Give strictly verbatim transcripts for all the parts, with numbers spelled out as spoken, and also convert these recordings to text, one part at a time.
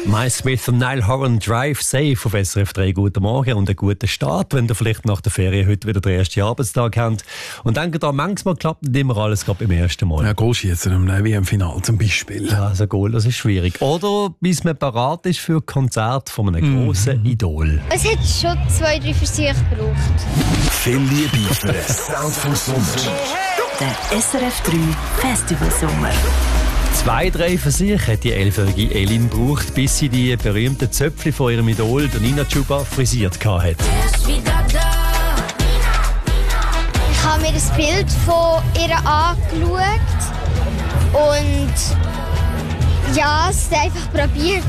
Miles Smith und Niall Horan, Drive Safe auf S R F drei. Guten Morgen und einen guten Start, wenn ihr vielleicht nach der Ferien heute wieder den ersten Arbeitstag habt. Und denkt daran, manchmal klappt nicht immer alles gerade beim ersten Mal. Ja, Goalschießen im W M-Final zum Beispiel. Ja, also Goal, das ist schwierig. Oder bis man parat ist für ein Konzert von einem grossen Idol. Es hat schon zwei, drei Versuche gebraucht. Viel Liebe für den Sound vom Sommer. Der S R F drei Festival Sommer. Zwei, drei Versuche hat die elfjährige Elin gebraucht, bis sie die berühmten Zöpfchen von ihrem Idol, der Nina Chuba, frisiert hatte. Ich habe mir das Bild von ihr angeschaut und ja, es einfach probiert.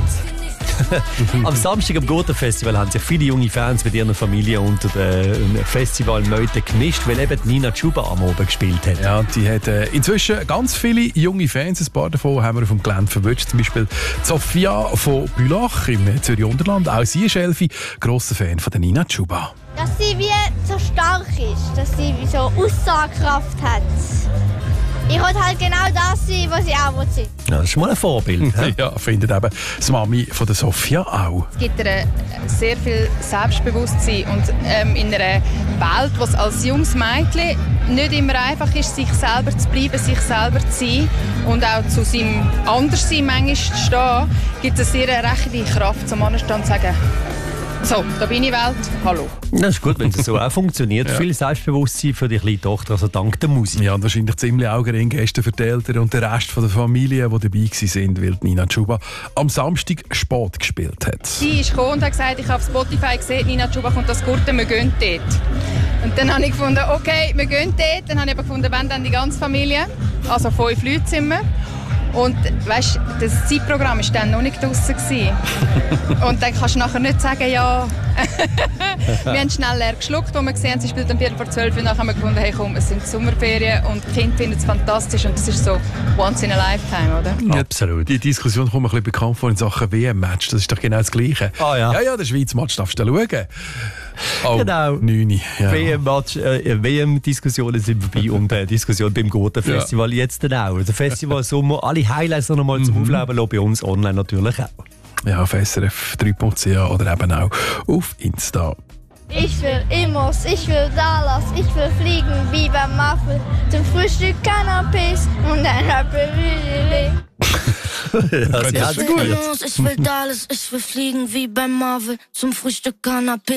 Am Samstag am Goethe-Festival haben sich viele junge Fans mit ihrer Familie unter dem Festivalmeute gemischt, weil eben Nina Chuba am Abend gespielt hat. Ja, die hat äh, inzwischen ganz viele junge Fans. Ein paar davon haben wir auf dem Gelände verwünscht. Zum Beispiel Sophia von Bülach im Zürich-Unterland. Auch sie ist Elfi, grosser Fan von der Nina Chuba. Dass sie wie so stark ist, dass sie wie so Aussagekraft hat. Ich wollte halt genau das sein, was sie auch sein will. Ja, das ist mal ein Vorbild. Ja, findet eben die Mami von der Sophia auch. Es gibt ihr sehr viel Selbstbewusstsein und ähm, in einer Welt, wo es als junges Mädchen nicht immer einfach ist, sich selber zu bleiben, sich selber zu sein und auch zu seinem Anderssein manchmal zu stehen, gibt es eine sehr rechte Kraft, zum Anstand zu sagen, so, da bin ich Welt, hallo. Das ist gut, wenn es so auch funktioniert. Ja. Viel Selbstbewusstsein für die kleine Tochter, also dank der Musik. Ja, und wahrscheinlich ziemlich Augenring gestern für die Eltern und den Rest von der Familie, die dabei waren, weil Nina Chuba am Samstag Sport gespielt hat. Sie ist gekommen und hat gesagt, ich habe auf Spotify gesehen, Nina Chuba kommt das Gurten, wir gehen dort. Und dann habe ich gefunden, okay, wir gehen dort. Dann habe ich aber gefunden, wenn dann die ganze Familie, also fünf Leute sind wir. Und weißt, das Zeitprogramm war dann noch nicht draussen. Und dann kannst du nachher nicht sagen, ja. Wir haben schnell leer geschluckt, als wir gesehen haben, sie spielt am Viertel vor zwölf. Und dann haben wir gefunden, hey komm, es sind Sommerferien und die Kinder finden es fantastisch. Und das ist so once in a lifetime, oder? Ja, absolut. Die Diskussion kommt mir ein bisschen bekannt vor in Sachen W M-Match. Das ist doch genau das Gleiche. Ah, ja. Ja, ja, der Schweiz-Match darfst du schauen. Oh, Genau. neun. Ja. W M-Match, äh, W M-Diskussionen sind vorbei und äh, Diskussion beim Goethe-Festival ja. Jetzt dann auch. Also Festival Sommer, alle Highlights noch einmal zum Aufleben lassen, bei uns online natürlich auch. Ja, auf S R F drei Punkt C H oder eben auch auf Insta. Ich will Immos, ich will Dallas, ich will fliegen wie beim Marvel. Zum Frühstück Canapés und ein Apfelwilli. Ja, sie hat's gut. Ich will Dallas, ich will fliegen wie beim Marvel. Zum Frühstück Canapé.